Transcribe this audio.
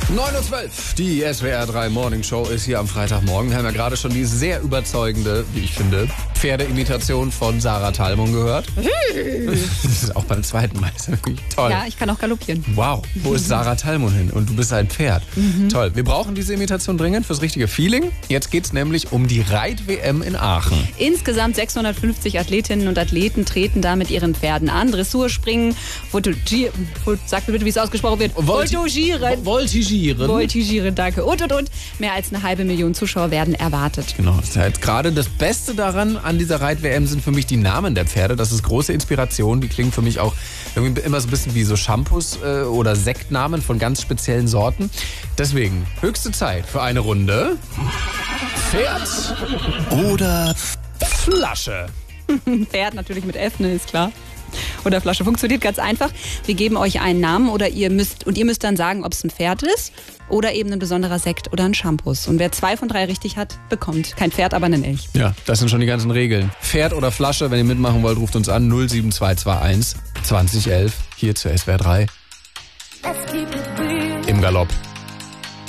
9:12 Uhr, die SWR 3 Morning Show ist hier am Freitagmorgen. Wir haben ja gerade schon die sehr überzeugende, wie ich finde, Pferdeimitation von Sarah Thalmon gehört. Das ist auch beim zweiten Mal. Das ist wirklich toll. Ja, ich kann auch galoppieren. Wow, wo ist Sarah Thalmon hin? Und du bist ein Pferd. Toll, wir brauchen diese Imitation dringend fürs richtige Feeling. Jetzt geht's nämlich um die Reit-WM in Aachen. Insgesamt 650 Athletinnen und Athleten treten da mit ihren Pferden an. Dressurspringen, sag mir bitte, wie es ausgesprochen wird. Voltigieren, danke. Und. Mehr als 500.000 Zuschauer werden erwartet. Genau, das heißt, gerade das Beste daran an dieser Reit-WM sind für mich die Namen der Pferde. Das ist große Inspiration. Die klingen für mich auch irgendwie immer so ein bisschen wie so Shampoos oder Sektnamen von ganz speziellen Sorten. Deswegen höchste Zeit für eine Runde Pferd oder Flasche. Pferd natürlich mit F, ne, ist klar. Oder Flasche. Funktioniert ganz einfach. Wir geben euch einen Namen oder ihr müsst dann sagen, ob es ein Pferd ist oder eben ein besonderer Sekt oder ein Shampoos. Und wer 2 von 3 richtig hat, bekommt kein Pferd, aber einen Elch. Ja, das sind schon die ganzen Regeln. Pferd oder Flasche, wenn ihr mitmachen wollt, ruft uns an 07221 2011 hier zur SWR 3 im Galopp.